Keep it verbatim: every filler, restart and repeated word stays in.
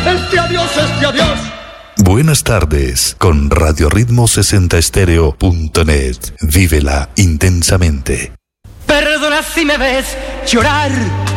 este adiós, este adiós. Buenas tardes con Radio Ritmo sesenta estéreo punto net. Vívela intensamente. Perdona si me ves llorar.